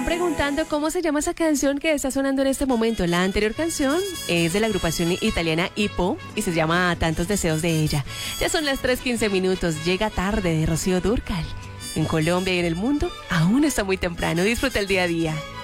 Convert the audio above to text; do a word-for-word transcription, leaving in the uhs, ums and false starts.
preguntando cómo se llama esa canción que está sonando en este momento. La anterior canción es de la agrupación italiana Hippo y se llama Tantos deseos de ella. Ya son las tres quince minutos. Llega tarde de Rocío Dúrcal. En Colombia y en el mundo aún está muy temprano. Disfruta el día a día.